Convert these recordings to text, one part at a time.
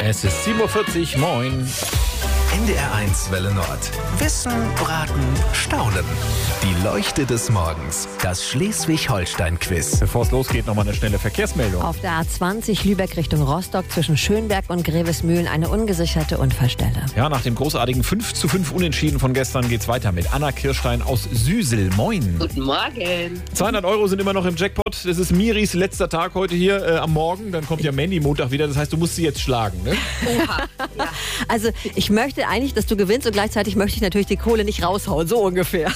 Es ist 7.40 Uhr, moin. NDR1 Welle Nord. Wissen, Braten, Staunen. Die Leuchte des Morgens. Das Schleswig-Holstein-Quiz. Bevor es losgeht, nochmal eine schnelle Verkehrsmeldung. Auf der A20 Lübeck Richtung Rostock zwischen Schönberg und Grevesmühlen eine ungesicherte Unfallstelle. Ja, nach dem großartigen 5:5 Unentschieden von gestern geht's weiter mit Anna Kirstein aus Süsel. Moin. Guten Morgen. 200 € sind immer noch im Jackpot. Das ist Miris letzter Tag heute hier am Morgen. Dann kommt ja Mandy Montag wieder. Das heißt, du musst sie jetzt schlagen, ne? Oha. Ja. Also ich möchte eigentlich, dass du gewinnst und gleichzeitig möchte ich natürlich die Kohle nicht raushauen, so ungefähr.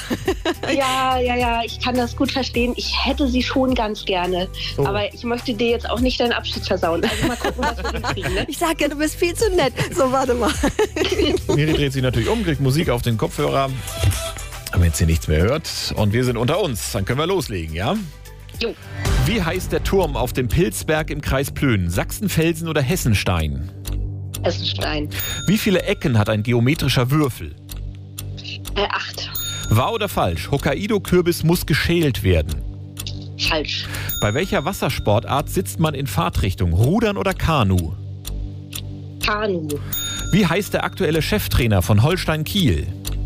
Ja, ich kann das gut verstehen. Ich hätte sie schon ganz gerne. Oh. Aber ich möchte dir jetzt auch nicht deinen Abschied versauen. Also mal gucken, was wir hinkriegen, ne? Ich sag ja, du bist viel zu nett. So, warte mal. Miri dreht sich natürlich um, kriegt Musik auf den Kopfhörer. Aber jetzt hier nichts mehr hört. Und wir sind unter uns. Dann können wir loslegen, ja? Jo. Wie heißt der Turm auf dem Pilzberg im Kreis Plön? Sachsenfelsen oder Hessenstein? Hessenstein. Wie viele Ecken hat ein geometrischer Würfel? 8. Wahr oder falsch? Hokkaido-Kürbis muss geschält werden. Falsch. Bei welcher Wassersportart sitzt man in Fahrtrichtung? Rudern oder Kanu? Kanu. Wie heißt der aktuelle Cheftrainer von Holstein Kiel?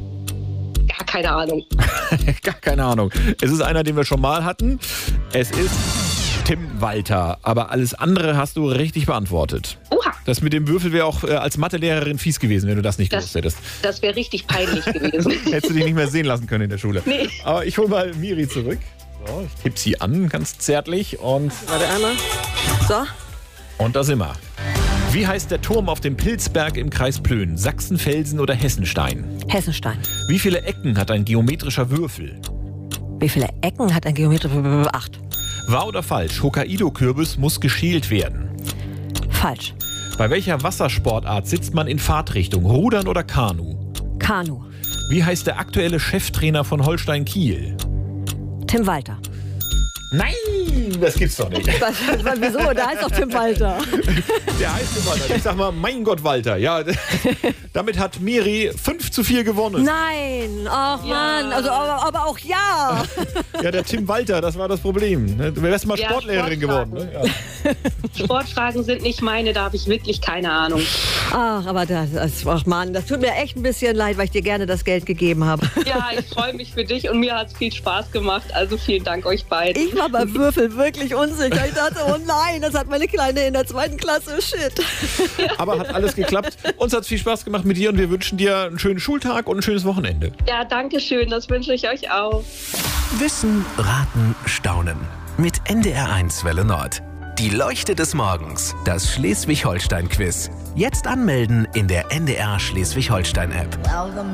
Gar keine Ahnung. Gar keine Ahnung. Es ist einer, den wir schon mal hatten. Es ist Tim Walter. Aber alles andere hast du richtig beantwortet. Oha. Das mit dem Würfel wäre auch als Mathelehrerin fies gewesen, wenn du das nicht gewusst hättest. Das wäre richtig peinlich gewesen. Hättest du dich nicht mehr sehen lassen können in der Schule. Nee. Aber ich hole mal Miri zurück. So, ich tippe sie an, ganz zärtlich. Und Warte einmal. So. da sind wir. Wie heißt der Turm auf dem Pilzberg im Kreis Plön? Sachsenfelsen oder Hessenstein? Hessenstein. Wie viele Ecken hat ein geometrischer Würfel? Wie viele Ecken hat ein Geometrischer? 8. Wahr oder falsch? Hokkaido-Kürbis muss geschält werden. Falsch. Bei welcher Wassersportart sitzt man in Fahrtrichtung? Rudern oder Kanu? Kanu. Wie heißt der aktuelle Cheftrainer von Holstein Kiel? Tim Walter. Nein, das gibt's doch nicht. Wieso? Da heißt doch Tim Walter. Der heißt Tim Walter. Ich sag mal, mein Gott, Walter. Ja, damit hat Miri 5:4 gewonnen. Nein. Ach Mann. Also, aber auch ja. Ja, der Tim Walter, das war das Problem. Du wärst mal Ja, Sportlehrerin geworden. Ne? Ja. Sportfragen sind nicht meine, da habe ich wirklich keine Ahnung. Ach, aber ach Mann, das tut mir echt ein bisschen leid, weil ich dir gerne das Geld gegeben habe. Ja, ich freue mich für dich und mir hat es viel Spaß gemacht. Also vielen Dank euch beiden. Ich war beim Würfel wirklich unsicher. Ich dachte, oh nein, das hat meine Kleine in der 2. Klasse. Shit. Aber hat alles geklappt. Uns hat es viel Spaß gemacht mit dir und wir wünschen dir einen schönen Schultag und ein schönes Wochenende. Ja, danke schön. Das wünsche ich euch auch. Wissen, Raten, Staunen. Mit NDR1 Welle Nord. Die Leuchte des Morgens. Das Schleswig-Holstein-Quiz. Jetzt anmelden in der NDR Schleswig-Holstein-App.